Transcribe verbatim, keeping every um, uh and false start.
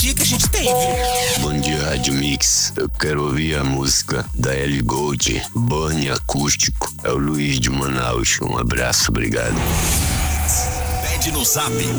dia que a gente tem, viu? Bom dia, Rádio Mix. Eu quero ouvir a música da Ellie Gold, Burn Acústico. É o Luiz de Manaus. Um abraço, obrigado. Pede no zap